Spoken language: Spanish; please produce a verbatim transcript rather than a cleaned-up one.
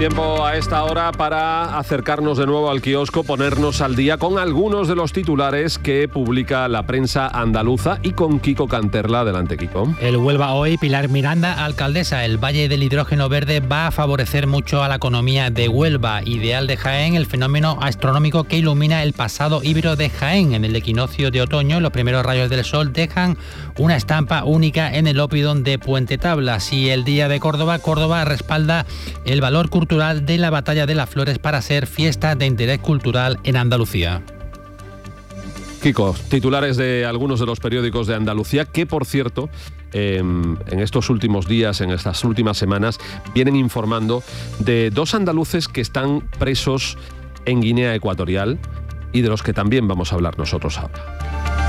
Tiempo a esta hora para acercarnos de nuevo al kiosco, ponernos al día con algunos de los titulares que publica la prensa andaluza y con Kiko Canterla. Adelante, Kiko. El Huelva hoy, Pilar Miranda, alcaldesa. El Valle del Hidrógeno Verde va a favorecer mucho a la economía de Huelva. Ideal de Jaén, el fenómeno astronómico que ilumina el pasado híbrido de Jaén. En el equinoccio de otoño, los primeros rayos del sol dejan una estampa única en el Oppidum de Puente Tablas. Y el Día de Córdoba, Córdoba respalda el valor cultural de la Batalla de las Flores para ser fiesta de interés cultural en Andalucía. Kiko, titulares de algunos de los periódicos de Andalucía que, por cierto, eh, en estos últimos días, en estas últimas semanas, vienen informando de dos andaluces que están presos en Guinea Ecuatorial y de los que también vamos a hablar nosotros ahora.